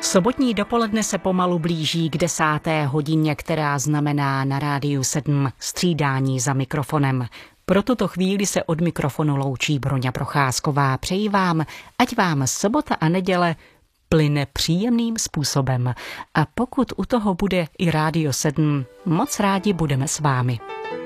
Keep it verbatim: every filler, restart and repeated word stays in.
Sobotní dopoledne se pomalu blíží k desáté hodině, která znamená na Rádiu sedm střídání za mikrofonem. Pro tuto chvíli se od mikrofonu loučí Broňa Procházková. Přeji vám, ať vám sobota a neděle plyne příjemným způsobem. A pokud u toho bude i Rádio sedm, moc rádi budeme s vámi.